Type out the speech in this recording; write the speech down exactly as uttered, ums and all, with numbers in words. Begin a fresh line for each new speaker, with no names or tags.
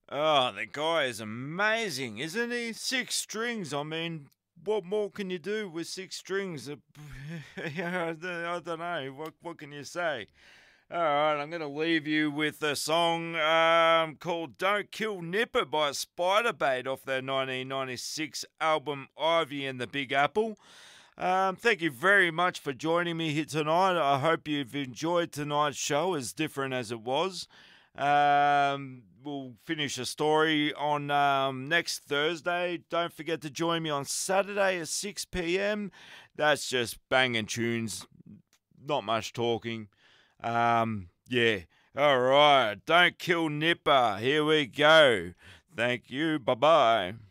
Oh, the guy is amazing, isn't he? Six strings. I mean, what more can you do with six strings? Uh, yeah, I don't I don't know. What what can you say? All right, I'm going to leave you with a song um, called "Don't Kill Nipper" by Spiderbait off their nineteen ninety-six album Ivy and the Big Apple. Um, thank you very much for joining me here tonight. I hope you've enjoyed tonight's show, as different as it was. Um, we'll finish a story on um, next Thursday. Don't forget to join me on Saturday at six p.m. That's just banging tunes, not much talking. Um, yeah. All right. Don't kill Nipper. Here we go. Thank you. Bye bye.